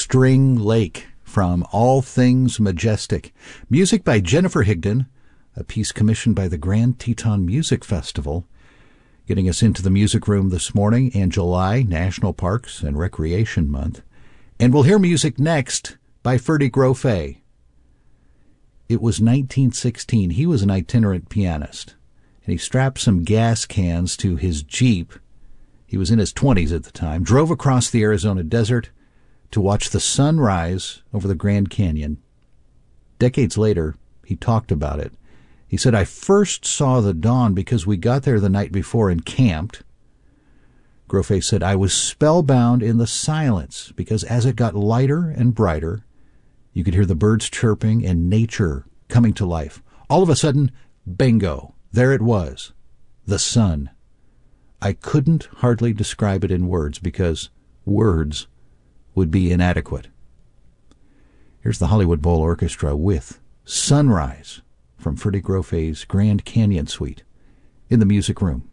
String Lake from All Things Majestic. Music by Jennifer Higdon, a piece commissioned by the Grand Teton Music Festival. Getting us into the music room this morning and July, National Parks and Recreation Month. And we'll hear music next by Ferdy Grofé. It was 1916. He was an itinerant pianist, and he strapped some gas cans to his Jeep. He was in his 20s at the time, drove across the Arizona desert to watch the sun rise over the Grand Canyon. Decades later, he talked about it. He said, "I first saw the dawn because we got there the night before and camped." Grofé said, "I was spellbound in the silence because as it got lighter and brighter, you could hear the birds chirping and nature coming to life. All of a sudden, bingo, there it was, the sun. I couldn't hardly describe it in words because words would be inadequate." Here's the Hollywood Bowl Orchestra with Sunrise from Ferdy Grofé's Grand Canyon Suite in the music room.